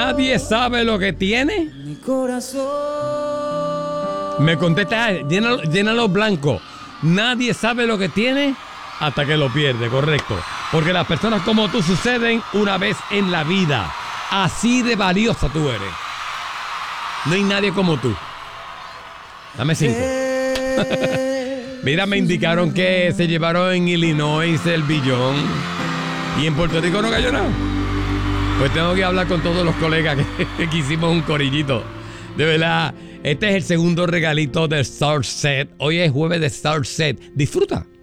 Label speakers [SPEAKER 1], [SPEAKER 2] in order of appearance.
[SPEAKER 1] Nadie sabe lo que tiene.
[SPEAKER 2] Mi corazón.
[SPEAKER 1] Me contesta, llénalo blanco. Nadie sabe lo que tiene hasta que lo pierde, correcto. Porque las personas como tú suceden una vez en la vida. Así de valiosa tú eres. No hay nadie como tú. Dame 5. Mira, me indicaron que se llevaron en Illinois el billón y en Puerto Rico no cayó nada. Pues tengo que hablar con todos los colegas que hicimos un corillito. De verdad, este es el segundo regalito del Star Set. Hoy es jueves de Star Set. Disfruta.